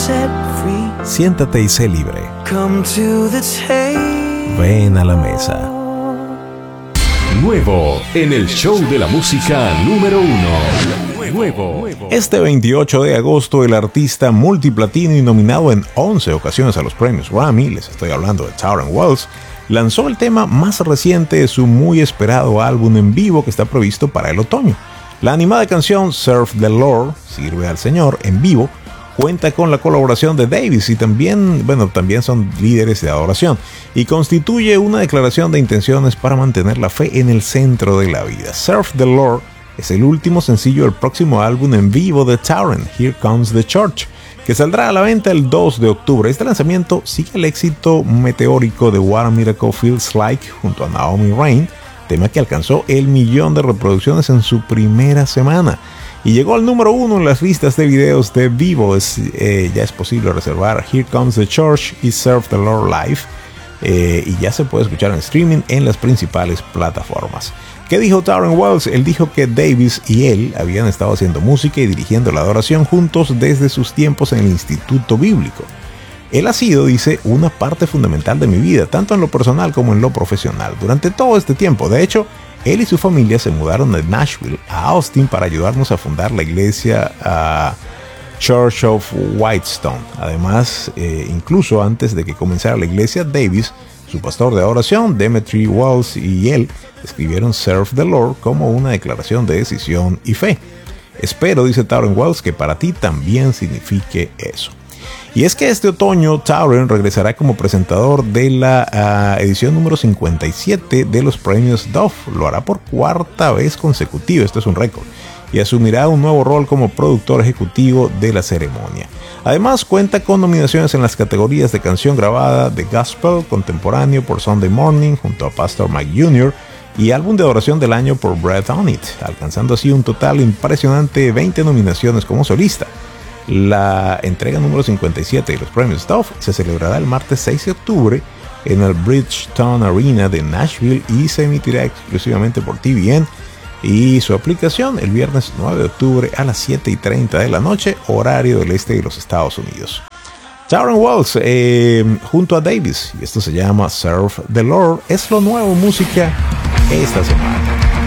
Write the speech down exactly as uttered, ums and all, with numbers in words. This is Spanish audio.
Siéntate y sé libre. Ven a la mesa. Nuevo en el show de la música número uno. Nuevo. Este veintiocho de agosto, el artista multiplatino y nominado en once ocasiones a los premios Grammy, les estoy hablando de Tauren Wells, lanzó el tema más reciente de su muy esperado álbum en vivo que está previsto para el otoño. La animada canción Serve the Lord, Sirve al Señor, en vivo, cuenta con la colaboración de Davis y también, bueno, también son líderes de adoración y constituye una declaración de intenciones para mantener la fe en el centro de la vida. Serve the Lord es el último sencillo del próximo álbum en vivo de Tauren, Here Comes the Church, que saldrá a la venta el dos de octubre. Este lanzamiento sigue el éxito meteórico de What a Miracle Feels Like junto a Naomi Rain, tema que alcanzó el millón de reproducciones en su primera semana y llegó al número uno en las listas de videos de vivo. Es, eh, ya es posible reservar Here Comes the Church y Serve the Lord Live, eh, y ya se puede escuchar en streaming en las principales plataformas. ¿Qué dijo Tauren Wells? Él dijo que Davis y él habían estado haciendo música y dirigiendo la adoración juntos desde sus tiempos en el Instituto Bíblico. Él ha sido, dice, una parte fundamental de mi vida, tanto en lo personal como en lo profesional, durante todo este tiempo. De hecho, él y su familia se mudaron de Nashville a Austin para ayudarnos a fundar la iglesia uh, Church of Whitestone. Además, eh, incluso antes de que comenzara la iglesia, Davis, su pastor de adoración, Demetri Wells y él escribieron Serve the Lord como una declaración de decisión y fe. Espero, dice Tauren Wells, que para ti también signifique eso. Y es que este otoño Tauren regresará como presentador de la uh, edición número cincuenta y siete de los premios Dove. Lo hará por cuarta vez consecutiva, esto es un récord, y asumirá un nuevo rol como productor ejecutivo de la ceremonia. Además cuenta con nominaciones en las categorías de canción grabada de Gospel Contemporáneo por Sunday Morning junto a Pastor Mike junior y álbum de adoración del año por Breath on It, alcanzando así un total impresionante de veinte nominaciones como solista. La entrega número cincuenta y siete de los premios Dove se celebrará el martes seis de octubre en el Bridgestone Arena de Nashville y se emitirá exclusivamente por T V N y su aplicación el viernes nueve de octubre a las siete y treinta de la noche, horario del este de los Estados Unidos. Tauren Wells eh, junto a Davis, y esto se llama Serve the Lord, es lo nuevo música esta semana.